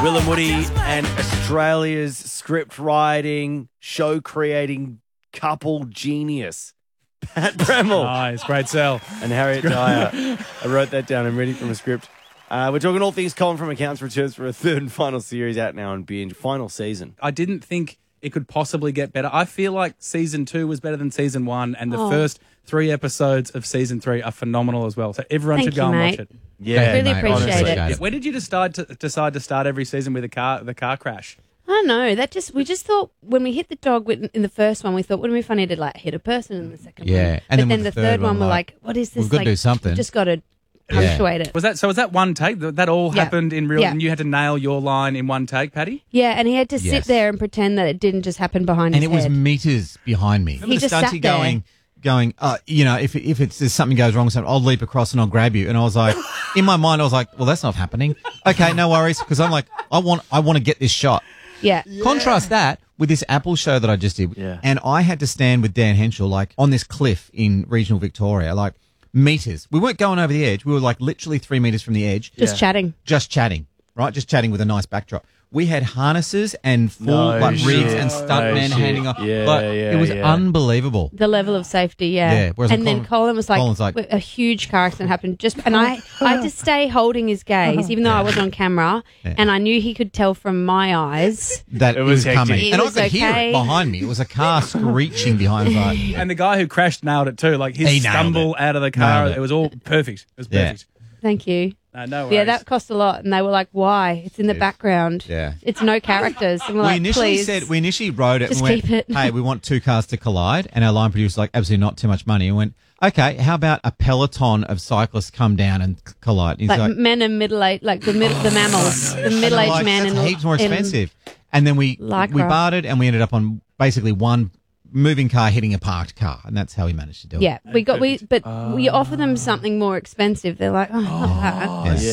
Will and Woody and Australia's script writing, show creating couple genius, Pat Bremmel. Nice, great sell. And Harriet Dyer. I wrote that down. I'm reading from a script. We're talking all things Colin from Accounts Returns for a third and final series out now on Binge. Final season. I didn't think it could possibly get better. I feel like season 2 was better than season 1, and the first 3 episodes of season 3 are phenomenal as well. So everyone should go and watch it. Yeah, I really appreciate it. Yeah. Where did you decide to start every season with the car crash? I don't know. We just thought when we hit the dog in the first one, we thought, wouldn't it be funny to like hit a person in the second one? Yeah, But then the third one, we're like, what is this? We've got to do something. We've just got to punctuate it. Was that one take? That all happened in real, Yeah. and you had to nail your line in one take, Paddy? Yeah, and he had to sit Yes. there and pretend that it didn't just happen behind his And it was head. meters behind me. He just sat there. Going, if there's something goes wrong, I'll leap across and I'll grab you. And I was like, in my mind, I was like, well, that's not happening. Okay, no worries, because I'm like, I want to get this shot. Yeah. Contrast that with this Apple show that I just did. Yeah. And I had to stand with Dan Henschel, like, on this cliff in regional Victoria, like, meters. We weren't going over the edge. We were, like, literally 3 meters from the edge. Just chatting. Just chatting, right? Just chatting with a nice backdrop. We had harnesses and full No rigs shit. and stuntmen No handing shit. off. Yeah, It was yeah. unbelievable. The level of safety, yeah. Yeah, whereas And then Colin was Colin's like, like- a huge car accident happened. And I had to stay holding his gaze, even though I was on camera, and I knew he could tell from my eyes. That It was coming. hectic. It And I was could hear okay. it behind me. It was a car screeching behind us. Like, And the guy who crashed nailed it too. Like his He nailed stumble out of the car, Nailed it. it was all perfect. It was Yeah. perfect. Thank you. No worries. Yeah, that cost a lot, and they were like, "Why? It's in the background. Yeah. It's no characters." And we're we like, initially "Please." we initially wrote it Just and went, keep it. hey, we want 2 cars to collide. And our line producer was like, absolutely not, too much money. And went, okay, how about a peloton of cyclists come down and collide? And he's like men and middle-aged, like the mammals, the middle-aged like, man that's in heaps more in- expensive. And then we Lycra. bartered and we ended up on basically one moving car hitting a parked car. And that's how we managed to do it. Yeah, we offer them something more expensive. They're like, "Oh, not that."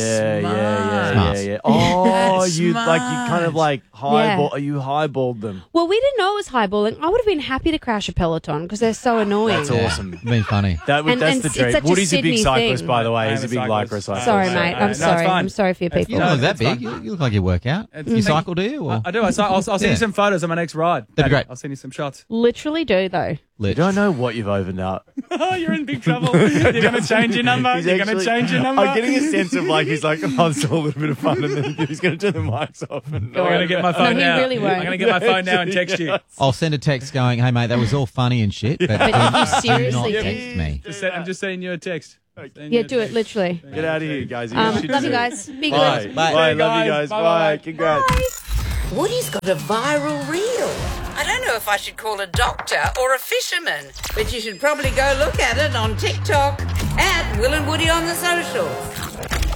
Smart. Yeah. Oh, That's you kind of like highball. You highballed them. Well, we didn't know it was highballing. I would have been happy to crash a Peloton because they're so annoying. That's awesome. It's been funny. That's And the it's dream. such a Woody's a big Sydney cyclist, thing. by the way. I He's a am big a lycra cyclist. cyclist. Sorry, No, mate. no, I'm it's sorry. fine. I'm sorry for your It's- people. You don't look that it's big. fun. You look like you work out. You cycle, do you? Or? I do. I'll send Yeah. you some photos of my next ride. That'd be great. I'll send you some shots. Literally do though. You don't know what you've opened up. Oh, you're in big trouble. You're going to change your number. He's You're going to actually- change your number. I'm getting a sense of like he's like, oh, it's all a little bit of fun, and then he's going to turn the mics off. And I'm going to get my phone he now. really won't. I'm going to get my phone now and text you. I'll send a text going, hey, mate, that was all funny and shit, but, But if you do seriously not think- text me. I'm just sending you a text. Yeah, do it. Literally. Get out of here, guys. Love you guys. Be Bye. good. Bye. Love you guys. Bye. Bye. Congrats. Woody's got a viral reel. I don't know if I should call a doctor or a fisherman, but you should probably go look at it on TikTok at Will and Woody on the socials.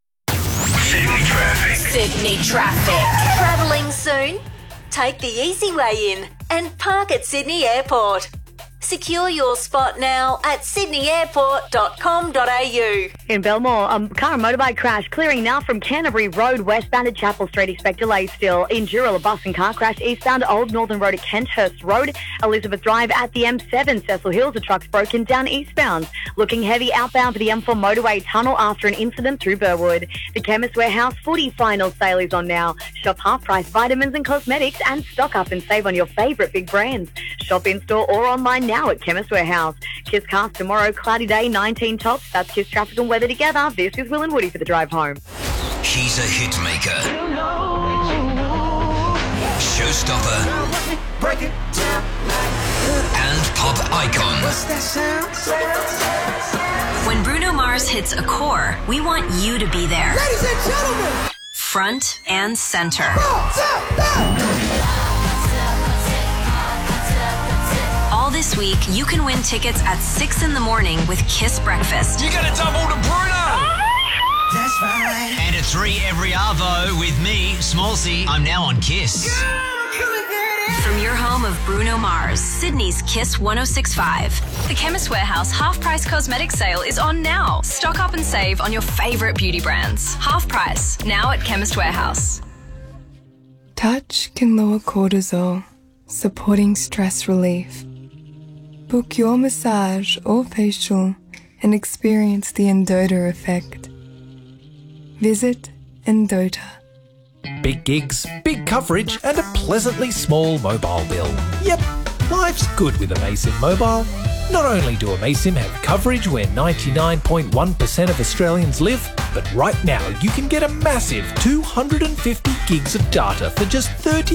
Sydney traffic. Travelling soon? Take the easy way in and park at Sydney Airport. Secure your spot now at sydneyairport.com.au. In Belmore, a car and motorbike crash clearing now from Canterbury Road westbound at Chapel Street. Expect delays still. In Dural, a bus and car crash eastbound Old Northern Road at Kenthurst Road. Elizabeth Drive at the M7. Cecil Hills, a truck's broken down eastbound. Looking heavy outbound for the M4 motorway tunnel after an incident through Burwood. The Chemist Warehouse footy final sale is on now. Shop half-price vitamins and cosmetics and stock up and save on your favourite big brands. Shop in-store or online now at Chemist Warehouse. Kiss Cast tomorrow, cloudy day, 19 tops. That's Kiss traffic and weather together. This is Will and Woody for the drive home. He's a hit maker. Showstopper. And pop icon. When Bruno Mars hits a core, we want you to be there. Ladies and gentlemen, Front and center. All this week, you can win tickets at 6 in the morning with Kiss Breakfast. You got a double to Bruno. That's right. And a 3 every arvo with me, Small C. I'm now on Kiss. From your home of Bruno Mars, Sydney's Kiss 106.5. The Chemist Warehouse half-price cosmetic sale is on now. Stock up and save on your favourite beauty brands. Half price, now at Chemist Warehouse. Touch can lower cortisol, supporting stress relief. Book your massage or facial and experience the Endota effect. Visit Endota. Big gigs, big coverage, and a pleasantly small mobile bill. Yep, life's good with Amaysim Mobile. Not only do Amaysim have coverage where 99.1% of Australians live, but right now you can get a massive 250 gigs of data for just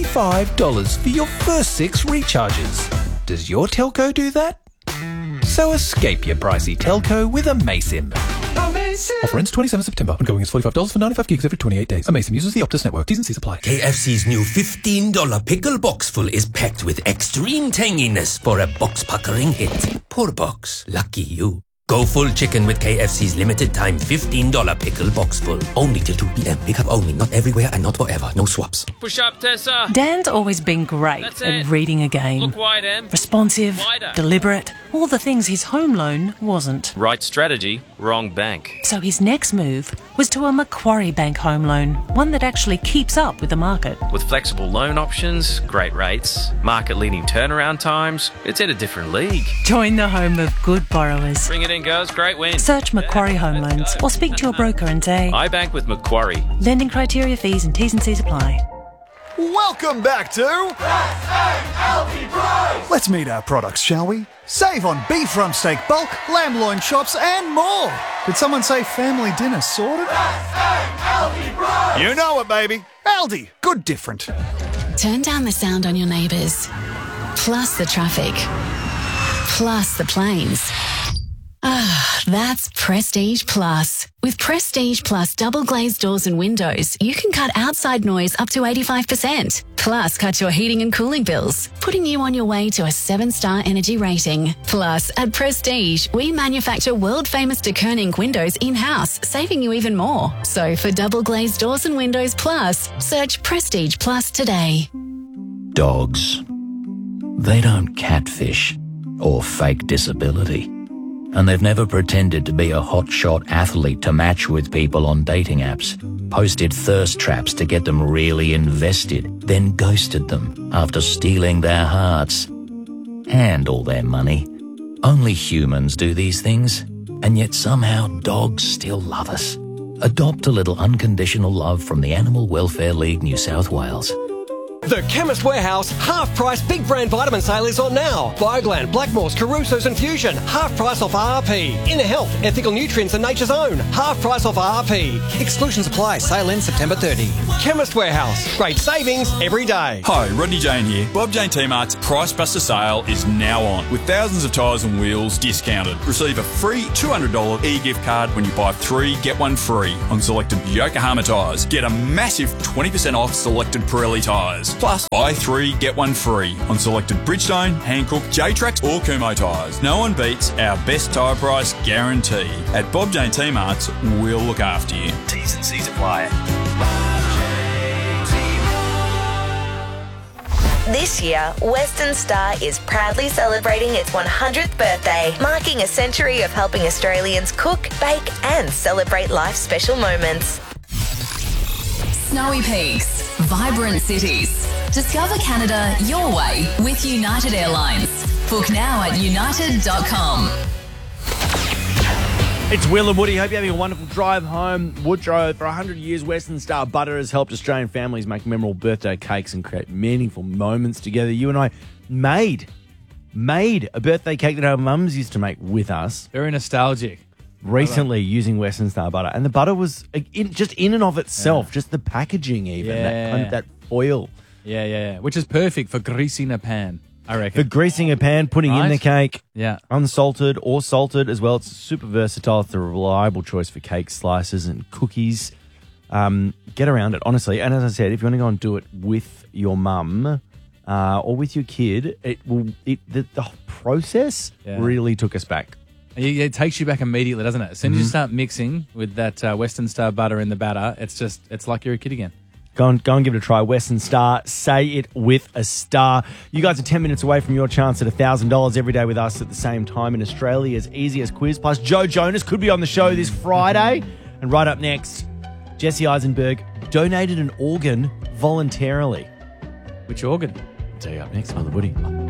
$35 for your first 6 recharges. Does your telco do that? So escape your pricey telco with Amaysim. Offer ends 27 September. Ongoing is $45 for 95 gigs every 28 days. Amaysim uses the Optus network. T's and C's apply. KFC's new $15 pickle box full is packed with extreme tanginess for a box-puckering hit. Poor box. Lucky you. Go full chicken with KFC's limited time $15 pickle box full. Only till 2 p.m. Pick up only. Not everywhere and not forever. No swaps. Push up, Tessa. Dan's always been great at reading a game. Look wide, Em. Responsive, Wider. deliberate, all the things his home loan wasn't. Right strategy, wrong bank. So his next move was to a Macquarie Bank home loan, one that actually keeps up with the market. With flexible loan options, great rates, market-leading turnaround times, it's in a different league. Join the home of good borrowers. Bring it in, girls. Great win. Search Macquarie Home Loans or speak to your broker and say, I bank with Macquarie. Lending criteria, fees and T's and C's apply. Welcome back to S.A.L.D. Price! Let's meet our products, shall we? Save on beef rump steak bulk, lamb loin chops and more. Did someone say family dinner sorted? S.A.L.D. Price! You know it, baby. Aldi. Good different. Turn down the sound on your neighbours, plus the traffic, plus the planes. Ah, that's Prestige Plus. With Prestige Plus double glazed doors and windows, you can cut outside noise up to 85%. Plus, cut your heating and cooling bills, putting you on your way to a 7-star energy rating. Plus, at Prestige, we manufacture world-famous de Koning windows in-house, saving you even more. So, for double glazed doors and windows plus, search Prestige Plus today. Dogs. They don't catfish or fake disability. And they've never pretended to be a hotshot athlete to match with people on dating apps, posted thirst traps to get them really invested, then ghosted them after stealing their hearts and all their money. Only humans do these things, and yet somehow dogs still love us. Adopt a little unconditional love from the Animal Welfare League New South Wales. The Chemist Warehouse half-price big brand vitamin sale is on now. Bioglan, Blackmores, Caruso's and Fusion, half price off RP. Inner Health, Ethical Nutrients and Nature's Own, half price off RP. Exclusions apply. Sale ends September 30. Chemist Warehouse. Great savings every day. Hi, Rodney Jane here. Bob Jane T-Mart's Price Buster sale is now on, with thousands of tyres and wheels discounted. Receive a free $200 e-gift card when you buy 3, get 1 free on selected Yokohama tyres. Get a massive 20% off selected Pirelli tyres. Plus, buy 3, get 1 free on selected Bridgestone, Hankook, J-Trax or Kumho tyres. No one beats our best tyre price guarantee. At Bob Jane T-Mart's, we'll look after you. T's and C's apply. This year, Western Star is proudly celebrating its 100th birthday, marking a century of helping Australians cook, bake and celebrate life's special moments. Snowy peaks, vibrant cities. Discover Canada your way with United Airlines. Book now at united.com. It's Will and Woody. Hope you're having a wonderful drive home. Woodrow, for 100 years, Western Star Butter has helped Australian families make memorable birthday cakes and create meaningful moments together. You and I made a birthday cake that our mums used to make with us. Very nostalgic. Recently, using Western Star Butter. And the butter was just in and of itself, just the packaging even, that foil. Yeah. Which is perfect for greasing a pan, I reckon. For greasing a pan, putting in the cake, yeah, unsalted or salted as well. It's super versatile. It's a reliable choice for cake slices and cookies. Get around it, honestly. And as I said, if you want to go and do it with your mum or with your kid, the process really took us back. It takes you back immediately, doesn't it? As soon as you start mixing with that Western Star butter in the batter, it's like you're a kid again. Go and give it a try. Western Star. Say it with a star. You guys are 10 minutes away from your chance at $1,000 every day with us at the same time in Australia's easiest quiz. Plus, Joe Jonas could be on the show this Friday. And right up next, Jesse Eisenberg donated an organ voluntarily. Which organ? I'll tell you up next on The Woody.